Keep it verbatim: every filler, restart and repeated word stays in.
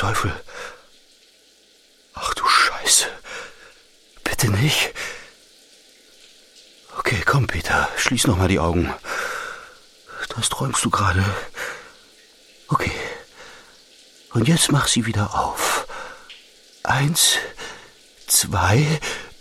Teufel. Ach du Scheiße. Bitte nicht. Okay, komm, Peter, schließ noch mal die Augen. Das träumst du gerade. Okay. Und jetzt mach sie wieder auf. Eins, zwei,